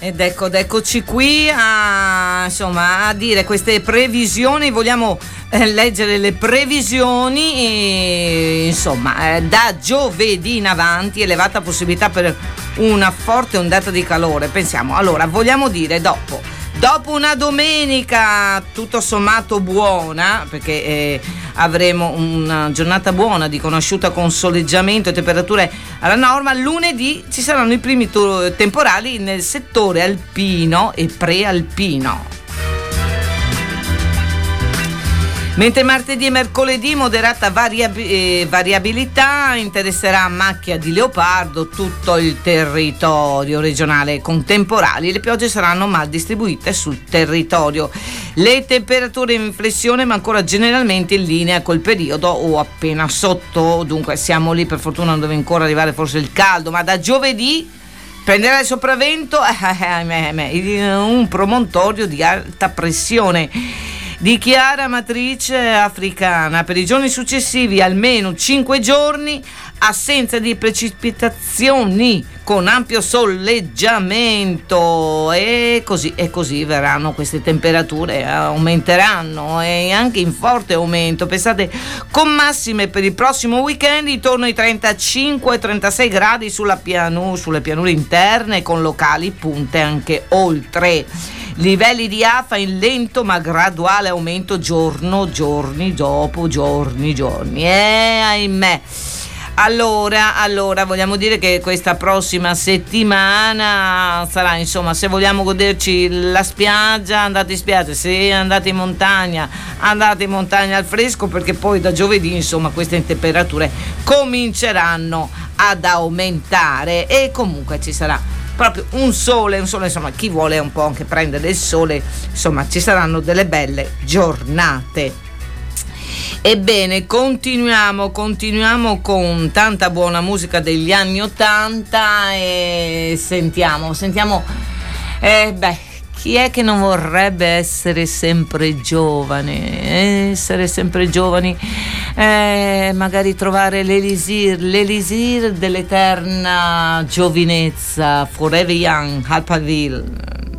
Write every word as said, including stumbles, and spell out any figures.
Ed ecco, ed eccoci qui a, insomma, a dire queste previsioni. Vogliamo eh, leggere le previsioni e, insomma, eh, da giovedì in avanti elevata possibilità per una forte ondata di calore. Pensiamo, allora, vogliamo dire dopo dopo una domenica tutto sommato buona, perché eh, avremo una giornata buona di conosciuta con soleggiamento e temperature alla norma. Lunedì ci saranno i primi to- temporali nel settore alpino e prealpino. Mentre martedì e mercoledì moderata variab- eh, variabilità, interesserà macchia di leopardo tutto il territorio regionale con temporali. Le piogge saranno mal distribuite sul territorio. Le temperature in flessione ma ancora generalmente in linea col periodo o appena sotto, dunque siamo lì, per fortuna non deve ancora arrivare forse il caldo, ma da giovedì prenderà il sopravvento eh, eh, un promontorio di alta pressione di chiara matrice africana. Per i giorni successivi almeno cinque giorni assenza di precipitazioni con ampio soleggiamento, e così e così verranno queste temperature, aumenteranno e anche in forte aumento. Pensate, con massime per il prossimo weekend intorno ai trentacinque trentasei gradi sulla pianu- sulle pianure interne, con locali punte anche oltre. Livelli di afa in lento ma graduale aumento giorno, giorni dopo giorni, giorni. Eh, ahimè. Allora, allora, vogliamo dire che questa prossima settimana sarà, insomma, se vogliamo goderci la spiaggia, andate in spiaggia, se andate in montagna, andate in montagna al fresco, perché poi da giovedì, insomma, queste temperature cominceranno ad aumentare e comunque ci sarà proprio un sole, un sole, insomma, chi vuole un po' anche prendere il sole, insomma, ci saranno delle belle giornate. Ebbene, continuiamo, continuiamo con tanta buona musica degli anni ottanta e sentiamo, sentiamo, eh, beh, chi è che non vorrebbe essere sempre giovane, essere sempre giovani, eh, magari trovare l'elisir, l'elisir dell'eterna giovinezza, Forever Young, Alphaville.